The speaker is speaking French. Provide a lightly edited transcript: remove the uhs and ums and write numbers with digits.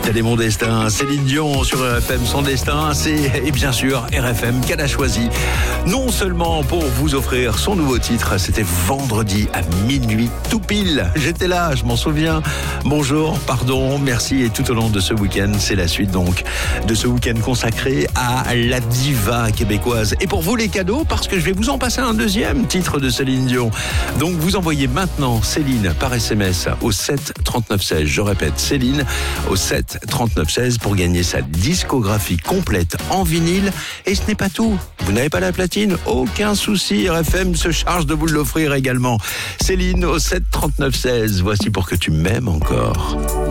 Tel est mon destin. Céline Dion sur RFM, son destin, et bien sûr RFM qu'elle a choisi. Non seulement pour vous offrir son nouveau titre, c'était vendredi à minuit tout pile. J'étais là, je m'en souviens. Bonjour, pardon, merci. Et tout au long de ce week-end, c'est la suite donc de ce week-end consacré à la diva québécoise. Et pour vous les cadeaux, parce que je vais vous en passer un deuxième titre de Céline Dion. Donc vous envoyez maintenant Céline par SMS au 7 39 16. Je répète, Céline au 7 39 16 pour gagner sa discographie complète en vinyle. Et ce n'est pas tout. Vous n'avez pas la platine? Aucun souci, RFM se charge de vous l'offrir également. Céline au 7 39 16. Voici Pour que tu m'aimes encore.